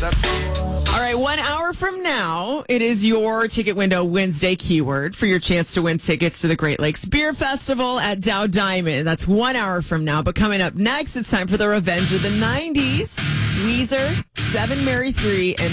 All right, 1 hour from now, it is your Ticket Window Wednesday keyword for your chance to win tickets to the Great Lakes Beer Festival at Dow Diamond. That's 1 hour from now. But coming up next, it's time for the Revenge of the 90s. Weezer, 7 Mary 3, and